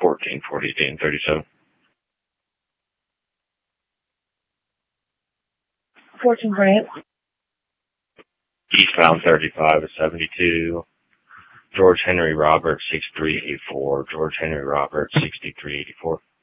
1440 Stanton 37. 1448. Eastbound 35 at 72. George Henry Roberts 6384. George Henry Roberts 6384.